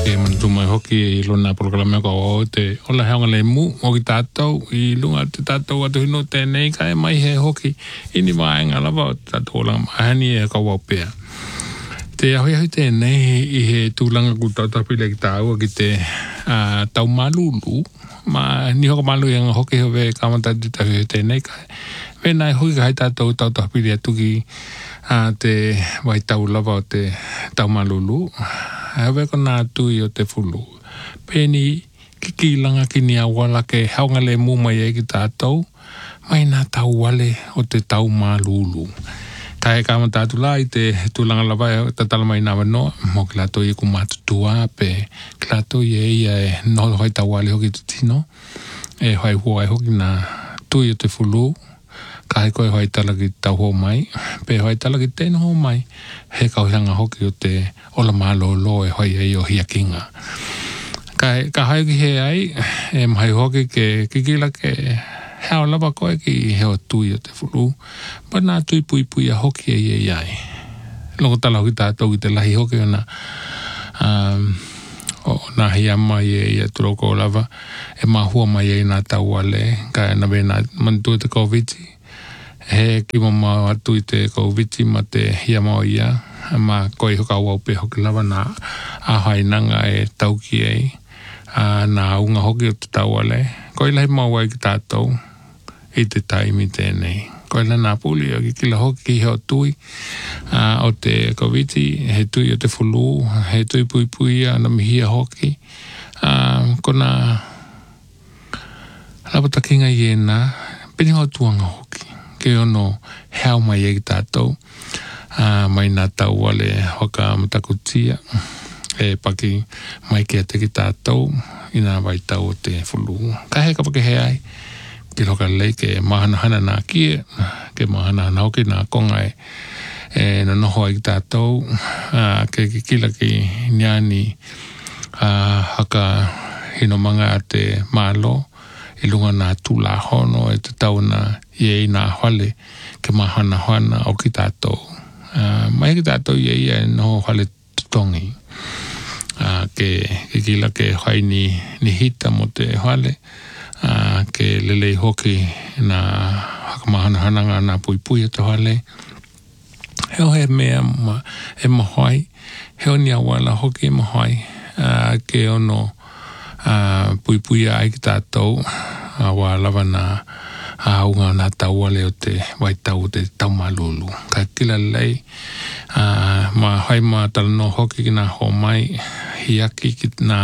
E manatuma hoki I lona programa ko o te ola heonga le mu o ki tātou I lunga te tātou atu hino tēnei ka e mai he hoki ini maenga lava o tātou ola mahani e ka wapea. Te ahui ahui tēnei I he tūlanga ku tautapile ki tāua ki te tau malulu ma ni hoko malu yang hoki hove kamatatu tahu tēnei ka Venai hoki ka hai tātou tautapile atu ki te wai tau lava o te tau malulu. Hawe ko nā tui o te fulu. Pēni ki langa ki ni awala ke haunga le mumai e ki tātou. Mai nā tau wale o te tau malulu. Ka e kama tātu la I te tūlanga lava e tatala mai nā wanoa. Mo ki lato I ku mātutua pe ki lato I e ia e noho hoi tau wale hoki tu tino. E hoi hua e hoki nā tui o te fulu. Ka hei koe hoi tala ki tau ho mai. Pe hoi tala ki tēno ho mai. He kauhanga hoki o te ola malo lo e hoi e o hiakinga. Ka hoi ki he ai. E mahai hoki ke kikila ke heo lava koe ki heo tui o te fulu. Pa nā tui pui pui a hoki e ai. Loko tala hoki tātou ki te lahi hoki o nā nā hiama e turoko lava. E mahua mai e nā tau wale. Ka e nawe nā mantua te COVID. He ki mama atu I te COVID ma te hiama o ia. Ma koe hoka waupe hoki lava nā ahainanga e tauki ei. Nā unga hoki o te tauale. Koe lahi maua ki tātou I te taimi tēnei. Koe la nā puli o ki kila hoki ki heo tui o te COVID. He tui o te fulu. He tui pui pui na mihia hoki. Kona lapatakinga I nā. Pini ho tuanga hoki. Ke ono heo mai e ki tātou. Mai nā tau wale hoka matakutia. E paki mai ke te ki tātou. I nā wai tau o te fulu. Ka heka pake he ai. Ki hoka lei ke mahana hana nā kie. Ke mahana hana hoki nā konga e na noho ai ki tātou. Ke kila ki niani haka hino manga a te malo. I lunga nā tūla hono e te tau na I nā hale ke mahana hana o ki tātou. Mai ki tātou I no hale tutongi. Ke kila ke hai ni hita mo te hale. Ke lelei hoki nā haka mahana hana ngā nā pui pui o te hale. Heo he mea e mahoi. Heo ni awala hoki e mahoi. Ke ono pui pui ai ki tātou. Wa lava nā aunga nā tauale o te waitau o te tau malulu. Ka kila lei. Ma hai ma tala no hoki ki nā ho mai. Hiaki ki nā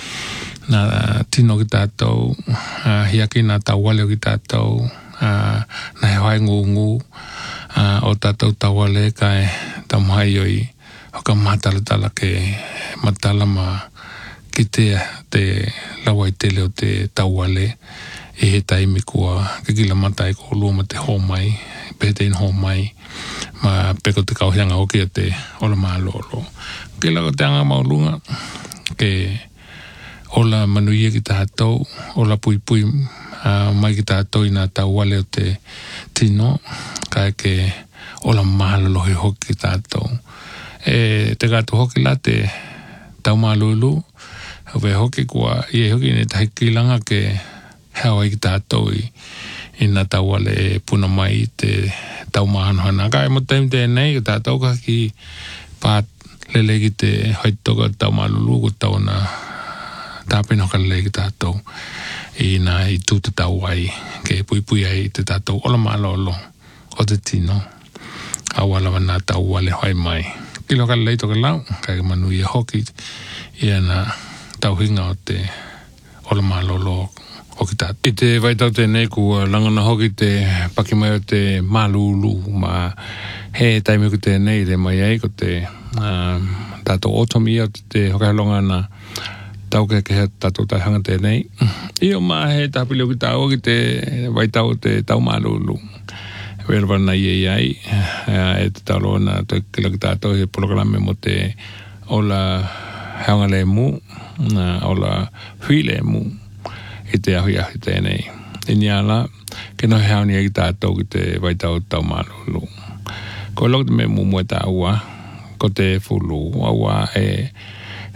tino ki tātou. Hiaki nā tauale o ki tātou. Nā he hai ngungu. O tātou tauale kai tamhai oi. Hoka matala tala ke matala ma ki te lawai tele o te tauale. E he taimi kua kikila matai ko lua ma te homai. Petein homai. Ma peko te kauhianga oki o te ola maa lolo. Kila ko te anga maulunga. Ke ola manuia ki tātou. Ola pui pui mai ki tātou I nā tauale o te tino. Kai ke ola maa lolohi hoki ki tātou. E te gātu hoki la te tau maa lulu. Hove hoki kua I hoki ne tahi kilanga ke heo ai ki tātou I nā tauale e puna mai te tau mahanohana. Ka e mo taimi tēnei ki tātou ka ki pāt lele ki te haitoka tau malulu ko tau na tāpino ka lele ki tātou I nā I tūta tau ai ke pui pui ai te tātou ola malolo o te tino. Awalawa nā tauale hoi mai. Kilo ka lele toka lau ka manu I hoki I nā tauhinga o te ola malolo o ki tātou. I te waitau tēnei kua langana hoki te pakimai o te malulu ma he taimi ko tēnei re mai ai ko te tātou otomi o te hokahalonga na tauke ke he tātou taihanga tēnei. Io ma he tāpili o ki tāua ki te waitau o te tau malulu. Welwana I ai e te tauloa na te kila ki tātou he programe mo te ola heanga le mu na ola hui le mu. I te ahui ahi tēnei. I ni ala, ke no heo ni eki tātou ki te waitau tau malulu. Ko loko te me mumu e tā ua, ko te fulu, aua e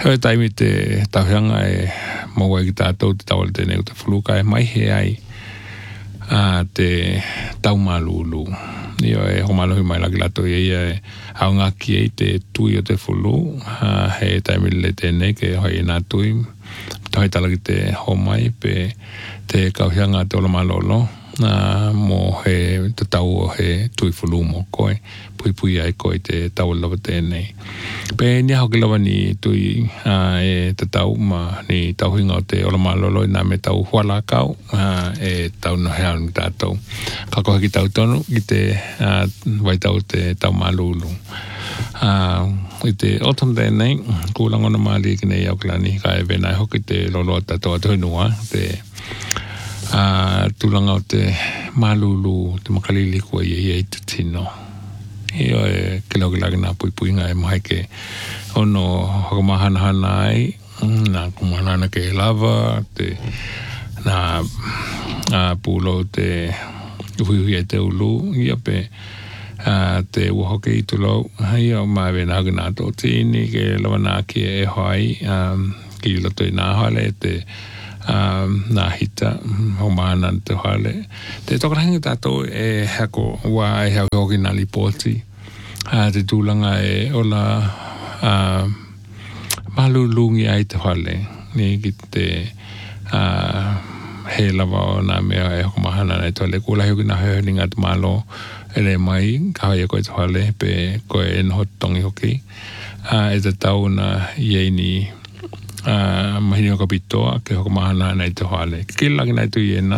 Hewa taimi te tauhianga maua ki tātou te tawale te neu te whuluka mai he ai te tau malulu. Nio homalohi mai laki lato ia au ngaki te tui o te whulu he taimi le tēnei ke hoi nā tui. Tohai talaki te homai pe te kauhianga te ola malolo. Mo he te tau o he tui whulu mo koe. Pui ai koe te tau lawa tēnei. Pe ni hau ke lawa ni tui te tau ma ni tau hinga o te ola malolo nā me tau huala kau tau no hea ni tātou. Ka kohe ki tau tonu ki te vai tau te tau malulu. I te autumn tēnei, kūlangona maali ki nei au klani ka e venai hoki te lolo tātou atu hinua te tūlanga o te malulu te makalili kua i te tino. Io ke lau ke lagi nā pui ngai mahai ke ono hakamahana ai nā kumahana ke lava te nā pūlo te uhuihui e te ulu ia pe te uhoke i tulau ia mawe nā haka nā tō tini ke lawa nā ki e hoai ki loto i nā hale te nā hita ho mana te hale te tokarangi tātou e hako wā e hau hoki nā lipoti te tūlanga e ola malulungi ai te hale ni ki te he lava o nā mea e hoko mahana nei te hale kula hoki nā heoninga te malo ele mai ka hoi e koe te hale pe koe e noho tongi hoki e te tau na iei ni mahini o kapitoa ke hoko mahana nei te hale. Ke laki nei tu iena